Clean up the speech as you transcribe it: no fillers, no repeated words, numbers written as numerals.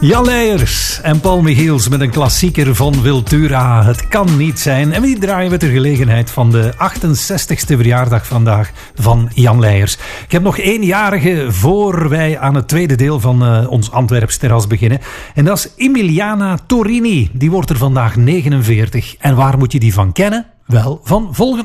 Jan Leijers en Paul Michiels met een klassieker van Wiltura. Het kan niet zijn. En wie draaien we ter gelegenheid van de 68ste verjaardag vandaag van Jan Leijers. Ik heb nog 1-jarige voor wij aan het tweede deel van ons Antwerps terras beginnen. En dat is Emiliana Torini. Die wordt er vandaag 49. En waar moet je die van kennen? Wel, van volgende.